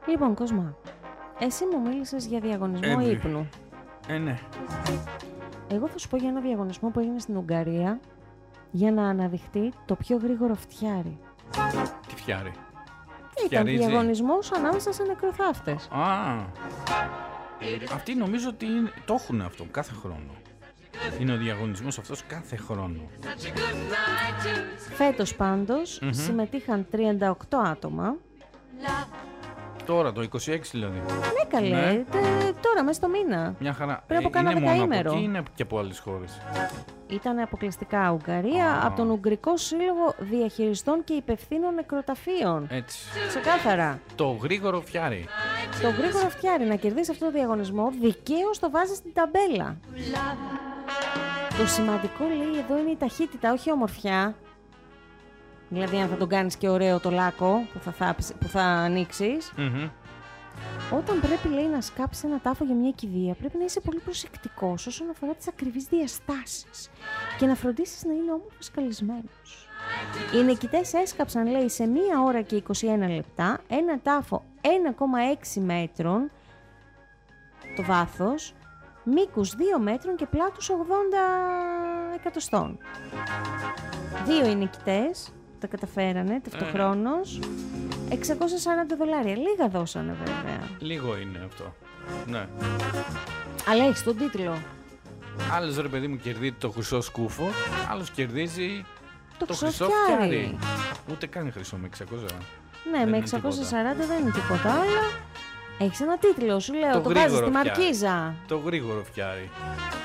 Λοιπόν, Κοσμά, εσύ μου μίλησες για διαγωνισμό ύπνου. Ναι. Εγώ θα σου πω για ένα διαγωνισμό που έγινε στην Ουγγαρία για να αναδειχτεί το πιο γρήγορο φτιάρι. Τι φτιάρι? Ήταν διαγωνισμός ανάμεσα σε νεκροθάφτες. Αυτοί νομίζω ότι το έχουν αυτό κάθε χρόνο. Είναι ο διαγωνισμός αυτός κάθε χρόνο. Φέτος πάντως συμμετείχαν 38 άτομα. Τώρα το 26 δηλαδή. Ναι καλέ, ναι. Τώρα μέσα στο μήνα. Μια χαρά. Πριν από κάνα δεκαήμερο. Είναι μόνο από εκεί, είναι και από άλλες χώρες? Ήταν αποκλειστικά Ουγγαρία, από τον Ουγγρικό Σύλλογο Διαχειριστών και Υπευθύνων Νεκροταφείων. Έτσι. Ξεκάθαρα. Το γρήγορο φτιάρι. Το γρήγορο φτιάρι, να κερδίσει αυτό το διαγωνισμό, δικαίως το βάζει στην ταμπέλα. Το σημαντικό, λέει, εδώ είναι η ταχύτητα, όχι η ομορφιά. Δηλαδή αν θα τον κάνεις και ωραίο το λάκκο που θα ανοίξεις. Όταν πρέπει, λέει, να σκάψεις ένα τάφο για μια κηδεία, πρέπει να είσαι πολύ προσεκτικός όσον αφορά τις ακριβείς διαστάσεις και να φροντίσεις να είναι όμορφος σκαλισμένος. Οι νικητές έσκαψαν, λέει, σε 1 ώρα και 21 λεπτά ένα τάφο 1,6 μέτρων το βάθος, μήκους 2 μέτρων και πλάτους 80 εκατοστών. 2 οι νικητές τα καταφέρανε ταυτοχρόνως. $640. Λίγα δώσανε βέβαια. Λίγο είναι αυτό. Ναι. Αλλά έχεις τον τίτλο. Άλλος, ρε παιδί μου, κερδίζει το χρυσό σκούφο, άλλος κερδίζει το χρυσό φτιάρι. Ούτε καν χρυσό με 600. Ναι, με 640 δεν είναι τίποτα άλλο. Έχεις ένα τίτλο, σου λέω, το βάζεις στη μαρκίζα. Το γρήγορο φτιάρι.